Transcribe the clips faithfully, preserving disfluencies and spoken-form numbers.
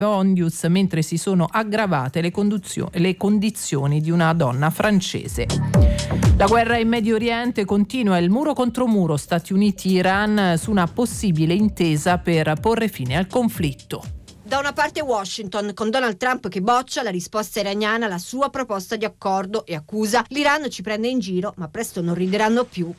Ondius, mentre si sono aggravate le, conduzio- le condizioni di una donna francese. La guerra in Medio Oriente continua, il muro contro muro Stati Uniti-Iran su una possibile intesa per porre fine al conflitto. Da una parte Washington, con Donald Trump che boccia la risposta iraniana alla sua proposta di accordo e accusa l'Iran ci prende in giro, ma presto non rideranno più.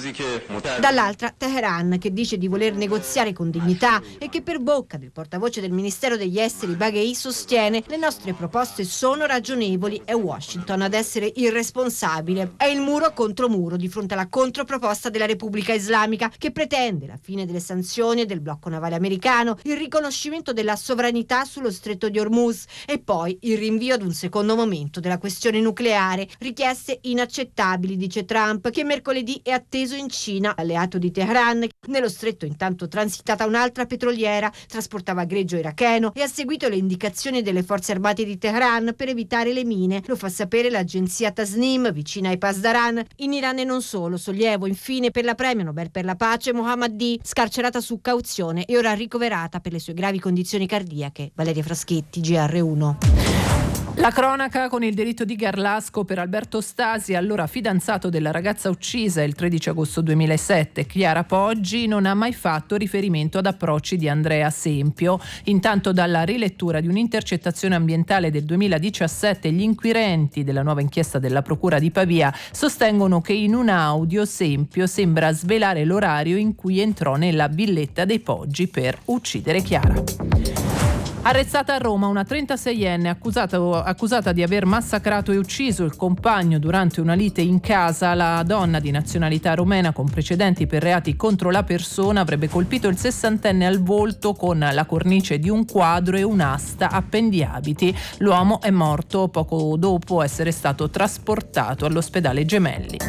Dall'altra Teheran, che dice di voler negoziare con dignità e che per bocca del portavoce del Ministero degli Esteri Baghei sostiene le nostre proposte sono ragionevoli e Washington ad essere irresponsabile. È il muro contro muro di fronte alla controproposta della Repubblica Islamica che pretende la fine delle sanzioni e del blocco navale americano, il riconoscimento della sovranità sovranità sullo stretto di Hormuz e poi il rinvio ad un secondo momento della questione nucleare. Richieste inaccettabili, dice Trump, che mercoledì è atteso in Cina, alleato di Teheran. Nello stretto intanto transitata un'altra petroliera, trasportava greggio iracheno e ha seguito le indicazioni delle forze armate di Teheran per evitare le mine. Lo fa sapere l'agenzia Tasnim, vicina ai Pasdaran. In Iran e non solo, sollievo infine per la premio Nobel per la pace Mohammadi, scarcerata su cauzione e ora ricoverata per le sue gravi condizioni cardiache. Valeria Fraschetti, G R uno. La cronaca con il delitto di Garlasco per Alberto Stasi, allora fidanzato della ragazza uccisa il tredici agosto duemilasette. Chiara Poggi non ha mai fatto riferimento ad approcci di Andrea Sempio. Intanto dalla rilettura di un'intercettazione ambientale del duemiladiciassette gli inquirenti della nuova inchiesta della Procura di Pavia sostengono che in un audio Sempio sembra svelare l'orario in cui entrò nella villetta dei Poggi per uccidere Chiara. Arrestata a Roma una trentaseienne accusata, accusata di aver massacrato e ucciso il compagno durante una lite in casa. La donna di nazionalità romena con precedenti per reati contro la persona avrebbe colpito il sessantenne al volto con la cornice di un quadro e un'asta appendiabiti. L'uomo è morto poco dopo essere stato trasportato all'ospedale Gemelli.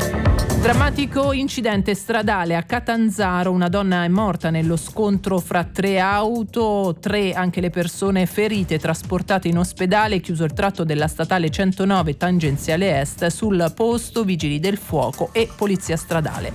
Drammatico incidente stradale a Catanzaro, una donna è morta nello scontro fra tre auto, tre anche le persone ferite trasportate in ospedale, chiuso il tratto della statale centonove tangenziale est, sul posto vigili del fuoco e polizia stradale.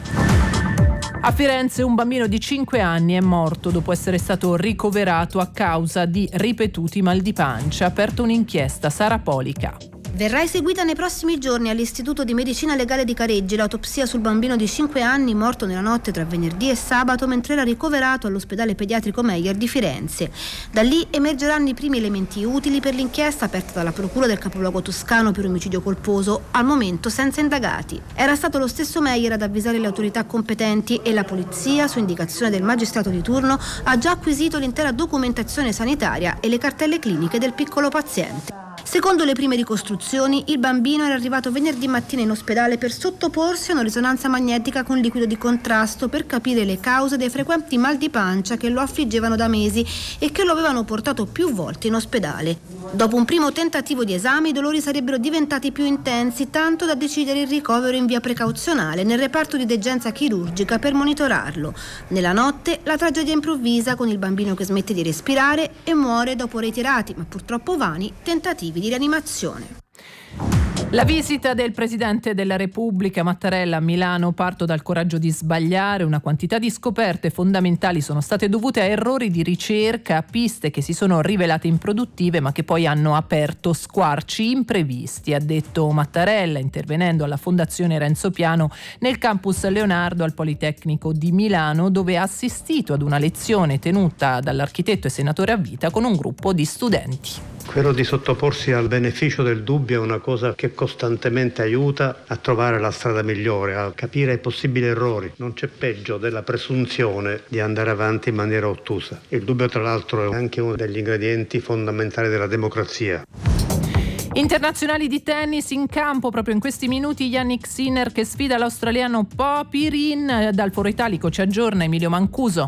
A Firenze un bambino di cinque anni è morto dopo essere stato ricoverato a causa di ripetuti mal di pancia. Aperta un'inchiesta, Sara Polica. Verrà eseguita nei prossimi giorni all'Istituto di Medicina Legale di Careggi l'autopsia sul bambino di cinque anni morto nella notte tra venerdì e sabato mentre era ricoverato all'ospedale pediatrico Meyer di Firenze. Da lì emergeranno i primi elementi utili per l'inchiesta aperta dalla Procura del capoluogo toscano per omicidio colposo, al momento senza indagati. Era stato lo stesso Meyer ad avvisare le autorità competenti e la polizia, su indicazione del magistrato di turno, ha già acquisito l'intera documentazione sanitaria e le cartelle cliniche del piccolo paziente. Secondo le prime ricostruzioni, il bambino era arrivato venerdì mattina in ospedale per sottoporsi a una risonanza magnetica con liquido di contrasto per capire le cause dei frequenti mal di pancia che lo affliggevano da mesi e che lo avevano portato più volte in ospedale. Dopo un primo tentativo di esame, i dolori sarebbero diventati più intensi, tanto da decidere il ricovero in via precauzionale nel reparto di degenza chirurgica per monitorarlo. Nella notte, la tragedia improvvisa con il bambino che smette di respirare e muore dopo reiterati, ma purtroppo vani, tentativi di rianimazione. La visita del Presidente della Repubblica Mattarella a Milano, parto dal coraggio di sbagliare, una quantità di scoperte fondamentali sono state dovute a errori di ricerca, a piste che si sono rivelate improduttive ma che poi hanno aperto squarci imprevisti, ha detto Mattarella intervenendo alla Fondazione Renzo Piano nel campus Leonardo al Politecnico di Milano, dove ha assistito ad una lezione tenuta dall'architetto e senatore a vita con un gruppo di studenti. Quello di sottoporsi al beneficio del dubbio è una cosa che costantemente aiuta a trovare la strada migliore, a capire i possibili errori. Non c'è peggio della presunzione di andare avanti in maniera ottusa. Il dubbio, tra l'altro, è anche uno degli ingredienti fondamentali della democrazia. Internazionali di tennis in campo proprio in questi minuti. Jannik Sinner che sfida l'australiano Popyrin. Dal Foro Italico ci aggiorna Emilio Mancuso.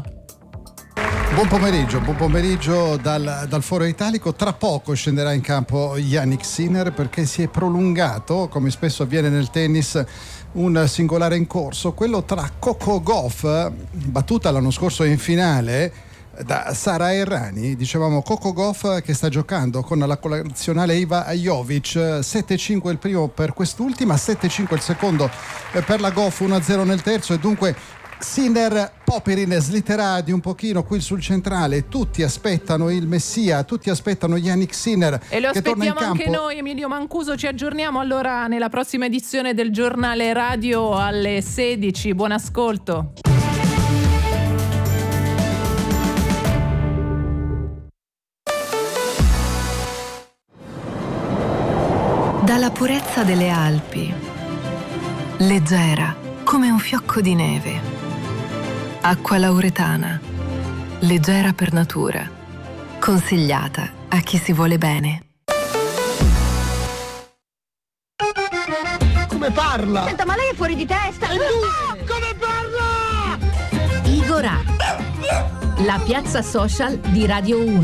Buon pomeriggio, buon pomeriggio dal, dal Foro Italico. Tra poco scenderà in campo Jannik Sinner perché si è prolungato, come spesso avviene nel tennis, un singolare in corso, quello tra Coco Gauff, battuta l'anno scorso in finale da Sara Errani. Dicevamo Coco Gauff che sta giocando con la collazionale Iva Jovic, sette cinque il primo per quest'ultima, sette cinque il secondo per la Gauff, uno a zero nel terzo, e dunque Sinner Popperin slitterà di un pochino qui sul centrale, tutti aspettano il Messia, tutti aspettano Jannik Sinner e lo che torna in aspettiamo campo. anche noi. Emilio Mancuso, ci aggiorniamo allora nella prossima edizione del giornale radio alle sedici. Buon ascolto. Dalla purezza delle Alpi, leggera come un fiocco di neve. Acqua lauretana, leggera per natura, consigliata a chi si vuole bene. Come parla? Senta, ma lei è fuori di testa! No! Come parla? Igorà, la piazza social di Radio uno.